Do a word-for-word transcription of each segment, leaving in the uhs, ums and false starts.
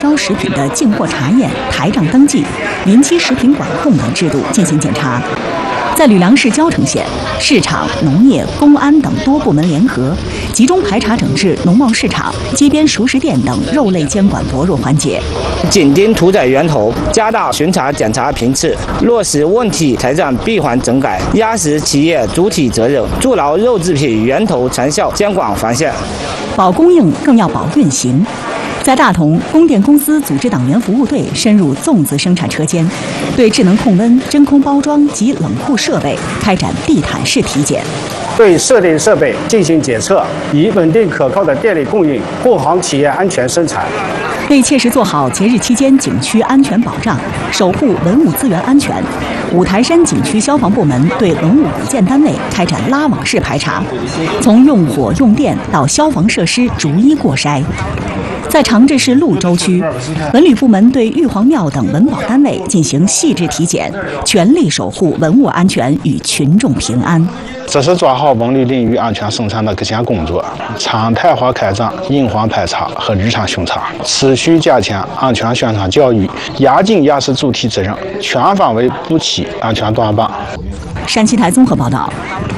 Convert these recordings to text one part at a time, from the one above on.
招食品的进货查验、台账登记、临期食品管控等制度进行检查。在吕梁市交城县，市场、农业、公安等多部门联合，集中排查整治农贸市场、街边熟食店等肉类监管薄弱环节， 紧盯屠宰源头，加大巡查检查频次，落实问题财产闭环整改，压实企业主体责任，筑牢肉制品源头长效监管防线。 保供应更要保运行。在大同，供电公司组织党员服务队深入粽子生产车间，对智能控温、真空包装及冷库设备开展地毯式体检， 对设定设备进行检测，以稳定可靠的电力供应，护航企业安全生产。 为切实做好节日期间景区安全保障，守护文物资源安全，五台山景区消防部门对文物古建单位开展拉网式排查，从用火用电到消防设施逐一过筛。在长治市潞州区，文旅部门对玉皇庙等文保单位进行细致体检，全力守护文物安全与群众平安。 这是做好文旅领域安全生产的各项工作，常态化开展隐患排查和日常巡查，持续加强安全宣传教育，压紧压实主体责任，全方位补齐安全短板。 山西台综合报道。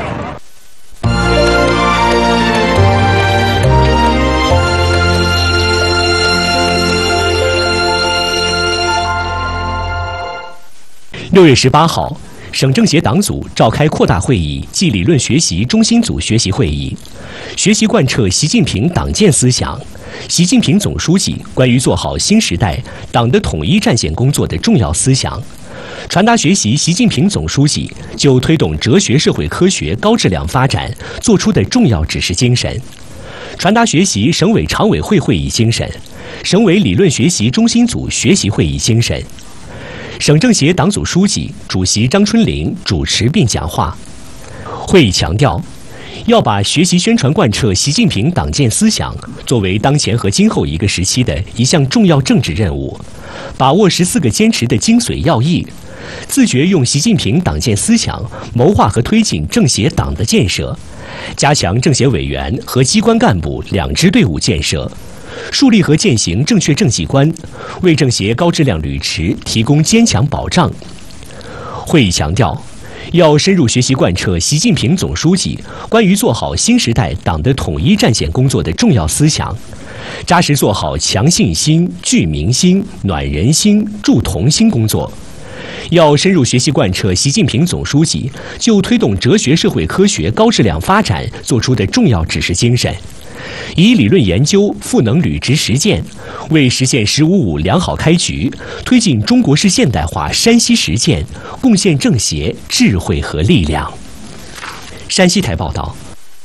六月十八号，省政协党组召开扩大会议暨理论学习中心组学习会议，学习贯彻习近平党建思想，习近平总书记关于做好新时代党的统一战线工作的重要思想，传达学习习近平总书记就推动哲学社会科学高质量发展作出的重要指示精神，传达学习省委常委会会议精神、省委理论学习中心组学习会议精神。省政协党组书记、主席张春林主持并讲话。会议强调，要把学习宣传贯彻习近平党建思想作为当前和今后一个时期的一项重要政治任务，把握十四个坚持的精髓要义，自觉用习近平党建思想谋划和推进政协党的建设，加强政协委员和机关干部两支队伍建设，树立和践行正确政绩观，为政协高质量履职提供坚强保障。会议强调，要深入学习贯彻习近平总书记关于做好新时代党的统一战线工作的重要思想，扎实做好强信心、聚民心、暖人心、助同心工作。要深入学习贯彻习近平总书记就推动哲学社会科学高质量发展作出的重要指示精神，以理论研究赋能履职实践，为实现“十五五”良好开局，推进中国式现代化山西实践，贡献政协智慧和力量。山西台报道。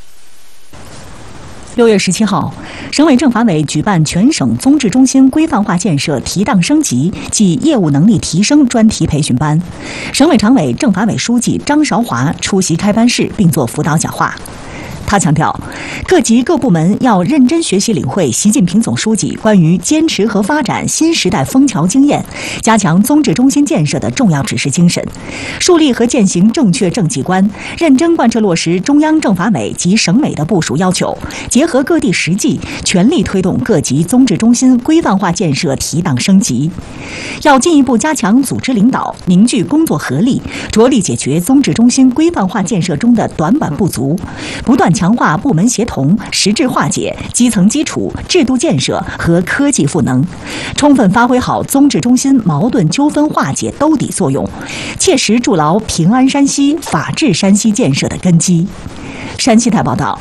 六月十七号，省委政法委举办全省综治中心规范化建设提档升级暨业务能力提升专题培训班，省委常委、政法委书记张韶华出席开班式并作辅导讲话。他强调，各级各部门要认真学习领会习近平总书记关于坚持和发展新时代枫桥经验，加强综治中心建设的重要指示精神，树立和践行正确政绩观，认真贯彻落实中央政法委及省委的部署要求，结合各地实际，全力推动各级综治中心规范化建设提档升级。要进一步加强组织领导，凝聚工作合力，着力解决综治中心规范化建设中的短板不足，不断强化部门协同，实质化解基层基础、制度建设和科技赋能，充分发挥好综治中心矛盾纠纷化解兜底作用，切实筑牢平安山西、法治山西建设的根基。山西台报道。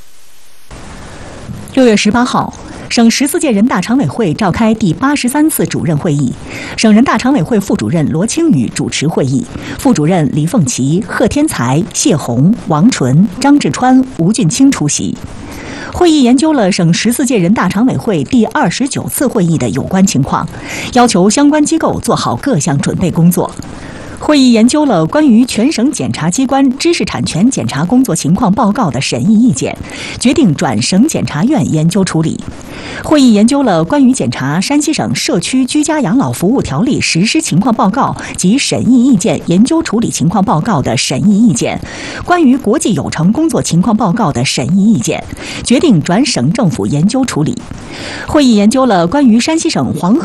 六月十八号，省十四届人大常委会召开第八十三次主任会议，省人大常委会副主任罗清宇主持会议，副主任李凤琪、贺天才、谢红、王纯、张志川、吴俊清出席。会议研究了省十四届人大常委会第二十九次会议的有关情况，要求相关机构做好各项准备工作。会议研究了关于全省检察机关知识产权检查工作情况报告的审议意见，决定转省检察院研究处理。会议研究了关于检查山西省社区居家养老服务条例实施情况报告及审议意见研究处理情况报告的审议意见，关于国际有成工作情况报告的审议意见，决定转省政府研究处理。会议研究了关于山西省黄河